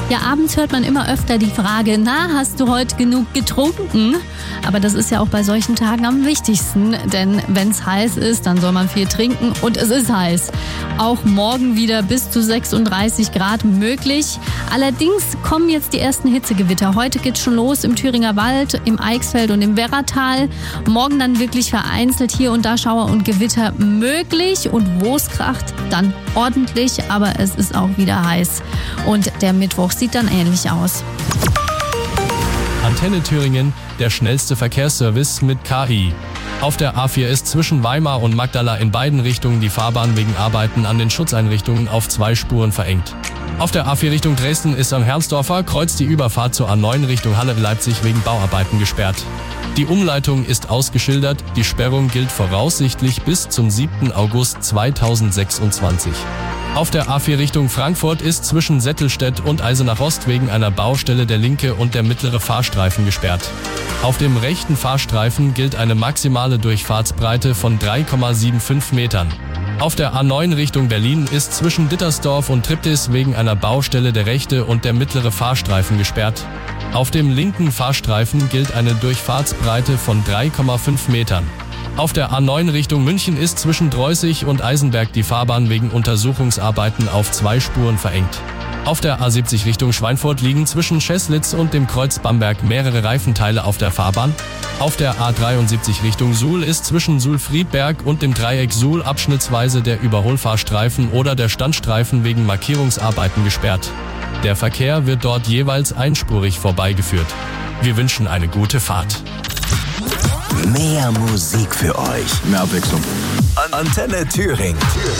Ja, abends hört man immer öfter die Frage, na, hast du heute genug getrunken? Aber das ist ja auch bei solchen Tagen am wichtigsten, denn wenn es heiß ist, dann soll man viel trinken und es ist heiß. Auch morgen wieder bis zu 36 Grad möglich. Allerdings kommen jetzt die ersten Hitzegewitter. Heute geht's schon los im Thüringer Wald, im Eichsfeld und im Werratal. Morgen dann wirklich vereinzelt hier und da Schauer und Gewitter möglich und wo es kracht, dann ordentlich, aber es ist auch wieder heiß. Und der Mittwoch sieht dann ähnlich aus. Antenne Thüringen, der schnellste Verkehrsservice mit KI. Auf der A4 ist zwischen Weimar und Magdala in beiden Richtungen die Fahrbahn wegen Arbeiten an den Schutzeinrichtungen auf 2 Spuren verengt. Auf der A4 Richtung Dresden ist am Herrnsdorfer Kreuz die Überfahrt zur A9 Richtung Halle-Leipzig wegen Bauarbeiten gesperrt. Die Umleitung ist ausgeschildert, die Sperrung gilt voraussichtlich bis zum 7. August 2026. Auf der A4 Richtung Frankfurt ist zwischen Settelstedt und Eisenach Ost wegen einer Baustelle der linke und der mittlere Fahrstreifen gesperrt. Auf dem rechten Fahrstreifen gilt eine maximale Durchfahrtsbreite von 3,75 Metern. Auf der A9 Richtung Berlin ist zwischen Dittersdorf und Triptis wegen einer Baustelle der rechte und der mittlere Fahrstreifen gesperrt. Auf dem linken Fahrstreifen gilt eine Durchfahrtsbreite von 3,5 Metern. Auf der A9 Richtung München ist zwischen Dreußig und Eisenberg die Fahrbahn wegen Untersuchungsarbeiten auf 2 Spuren verengt. Auf der A70 Richtung Schweinfurt liegen zwischen Scheßlitz und dem Kreuz Bamberg mehrere Reifenteile auf der Fahrbahn. Auf der A73 Richtung Suhl ist zwischen Suhl-Friedberg und dem Dreieck Suhl abschnittsweise der Überholfahrstreifen oder der Standstreifen wegen Markierungsarbeiten gesperrt. Der Verkehr wird dort jeweils einspurig vorbeigeführt. Wir wünschen eine gute Fahrt. Mehr Musik für euch. Mehr Abwechslung. Antenne Thüringen.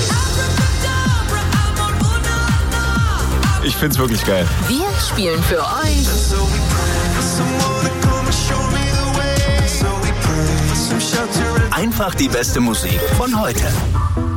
Ich find's wirklich geil. Wir spielen für euch Einfach die beste Musik von heute.